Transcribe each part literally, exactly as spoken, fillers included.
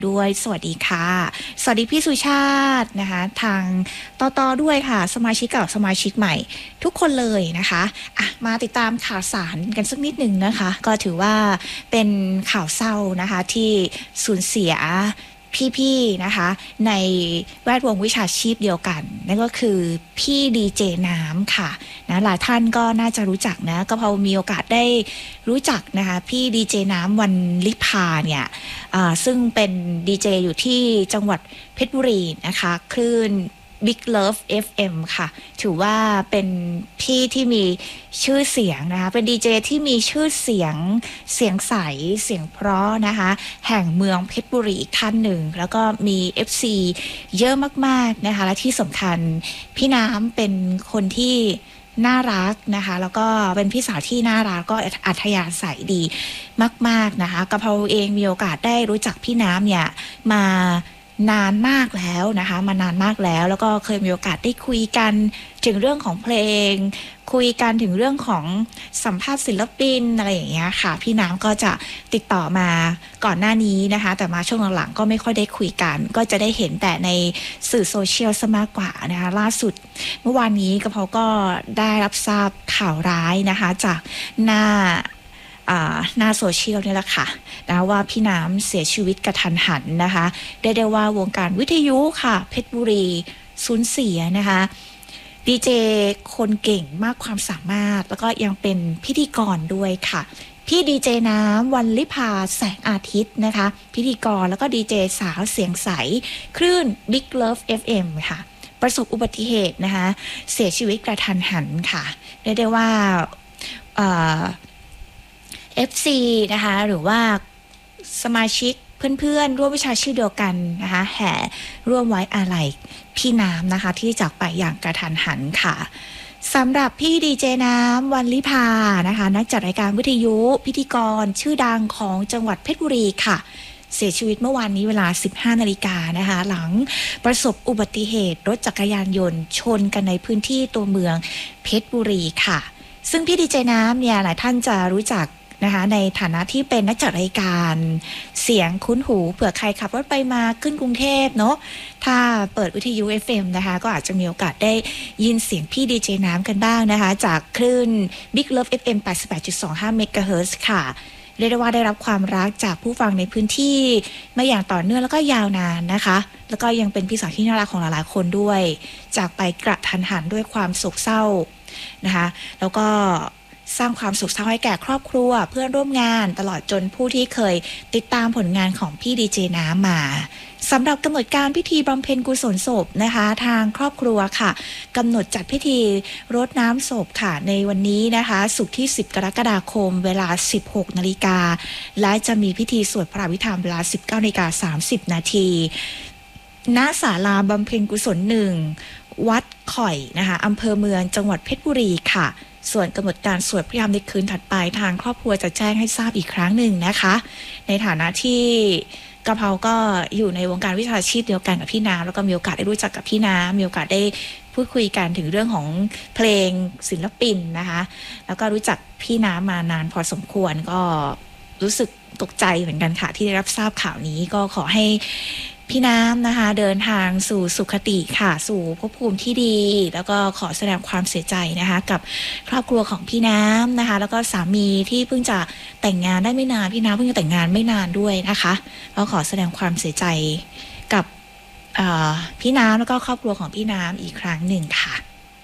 ด้วยสวัสดีค่ะสวัสดีพี่สุชาตินะคะทางต่อต่อด้วยค่ะสมาชิกเก่าสมาชิกใหม่ทุกคนเลยนะคะอ่ะมาติดตามข่าวสารกันสักนิดหนึ่งนะคะก็ถือว่าเป็นข่าวเศร้านะคะที่สูญเสียพี่ๆนะคะในแวดวงวิชาชีพเดียวกันนั่นก็คือพี่ดีเจน้ำค่ะนะหลายท่านก็น่าจะรู้จักนะก็พอมีโอกาสได้รู้จักนะคะพี่ดีเจน้ำวันลิพาเนี่ยซึ่งเป็นดีเจอยู่ที่จังหวัดเพชรบุรีนะคะคลื่น Big Love เอฟ เอ็ม ค่ะถือว่าเป็นพี่ที่มีชื่อเสียงนะคะเป็นดีเจที่มีชื่อเสียงเสียงใสเสียงเพราะนะคะแห่งเมืองเพชรบุรีอีกท่านหนึ่งแล้วก็มี เอฟ ซี เยอะมากๆนะคะและที่สำคัญพี่น้ำเป็นคนที่น่ารักนะคะแล้วก็เป็นพี่สาวที่น่ารักก็อัธยาศัยดีมากๆนะคะกะเพราเองมีโอกาสได้รู้จักพี่น้ำเนี่ยมานานมากแล้วนะคะมานานมากแล้วแล้วก็เคยมีโอกาสได้คุยกันถึงเรื่องของเพลงคุยกันถึงเรื่องของสัมภาษณ์ศิลปินอะไรอย่างเงี้ยค่ะพี่น้ำก็จะติดต่อมาก่อนหน้านี้นะคะแต่มาช่วงหลังๆก็ไม่ค่อยได้คุยกันก็จะได้เห็นแต่ในสื่อโซเชียลซะมากกว่านะคะล่าสุดเมื่อวานนี้กะเพราก็ได้รับทราบข่าวร้ายนะคะจากหน้าหน้าโซเชียลนี่แหละค่ะนะว่าพี่น้ำเสียชีวิตกระทันหันนะคะได้ได้ว่าวงการวิทยุค่ะเพชรบุรีสูญเสียนะคะดีเจคนเก่งมากความสามารถแล้วก็ยังเป็นพิธีกรด้วยค่ะพี่ดีเจน้ำวันลิพาแสงอาทิตย์นะคะพิธีกรแล้วก็ดีเจสาวเสียงใสคลื่น Big Love เอฟ เอ็ม ค่ะประสบอุบัติเหตุนะคะเสียชีวิตกระทันหันค่ะได้ได้ว่าเอ่อเอฟ ซี นะคะหรือว่าสมาชิกเพื่อนๆร่วมวิชาชีพเดียวกันนะคะแห่ร่วมไว้อาลัยพี่น้ำนะคะที่จากไปอย่างกระทันหันค่ะสำหรับพี่ดีเจน้ำวันลิพานะคะนักจัดรายการวิทยุพิธีกรชื่อดังของจังหวัดเพชรบุรีค่ะเสียชีวิตเมื่อวานนี้เวลา สิบห้านาฬิกานะคะหลังประสบอุบัติเหตุรถจักรยานยนต์ชนกันในพื้นที่ตัวเมืองเพชรบุรีค่ะซึ่งพี่ดีเจน้ำเนี่ยหลายท่านจะรู้จักนะคะในฐานะที่เป็นนักจัดรายการเสียงคุ้นหูเผื่อใครขับรถไปมาขึ้นกรุงเทพเนาะถ้าเปิดวิทยุ เอฟ เอ็ม นะคะก็อาจจะมีโอกาสได้ยินเสียงพี่ดีเจน้ำกันบ้างนะคะจากคลื่น Big Love เอฟ เอ็ม แปดสิบแปดจุดสองห้า เมกะเฮิรตซ์ค่ะเรียกได้ว่าได้รับความรักจากผู้ฟังในพื้นที่มาอย่างต่อเนื่องแล้วก็ยาวนานนะคะแล้วก็ยังเป็นพี่สาวที่น่ารักของหลายๆคนด้วยจากไปกระทันหันด้วยความโศกเศร้านะคะแล้วก็สร้างความสุขเศร้าให้แก่ครอบครัวเพื่อนร่วมงานตลอดจนผู้ที่เคยติดตามผลงานของพี่ดีเจน้ำมาสำหรับกำหนดการพิธีบำเพ็ญกุศลศพนะคะทางครอบครัวค่ะกำหนดจัดพิธีรดน้ำศพค่ะในวันนี้นะคะศุกร์ที่สิบกรกฎาคมเวลา สิบหกนาฬิกาและจะมีพิธีสวดพระอภิธรรมเวลา สิบเก้านาฬิกาสามสิบนาทีณศาลาบำเพ็ญกุศลหนึ่งวัดข่อยนะคะอำเภอเมืองจังหวัดเพชรบุรีค่ะส่วนกำหนดการสวดพระยามในคืนถัดไปทางครอบครัวจะแจ้งให้ทราบอีกครั้งหนึ่งนะคะในฐานะที่กะเพราก็อยู่ในวงการวิชาชีพเดียวกันกับพี่น้ำแล้วก็มีโอกาสได้รู้จักกับพี่น้ำมีโอกาสได้พูดคุยกันถึงเรื่องของเพลงศิลปินนะคะแล้วก็รู้จักพี่น้ำมานานพอสมควรก็รู้สึกตกใจเหมือนกันค่ะที่ได้รับทราบข่าวนี้ก็ขอให้พี่น้ำนะคะเดินทางสู่สุขติค่ะสู่ภพภูมิที่ดีแล้วก็ขอแสดงความเสียใจนะคะกับครอบครัวของพี่น้ำนะคะแล้วก็สามีที่เพิ่งจะแต่งงานได้ไม่นานพี่น้ำเพิ่งจะแต่งงานไม่นานด้วยนะคะก็ขอแสดงความเสียใจกับพี่น้ำแล้วก็ครอบครัวของพี่น้ำอีกครั้งหนึ่งค่ะ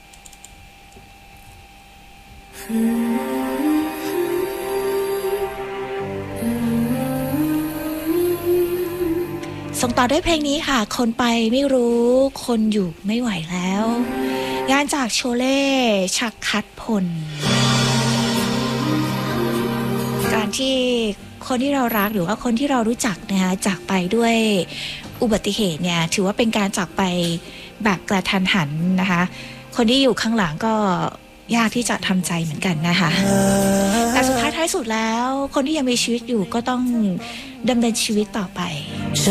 ส่งต่อด้วยเพลงนี้ค่ะคนไปไม่รู้คนอยู่ไม่ไหวแล้วงานจากโชเล่ชักคัดพลการที่คนที่เรารักหรือว่าคนที่เรารู้จักนะคะจากไปด้วยอุบัติเหตุเนี่ยถือว่าเป็นการจากไปแบบกระทันหันนะคะคนที่อยู่ข้างหลังก็ยากที่จะทำใจเหมือนกันนะคะแต่สุดท้ายท้ายสุดแล้วคนที่ยังมีชีวิตอยู่ก็ต้องดำเนินชีวิตต่อไป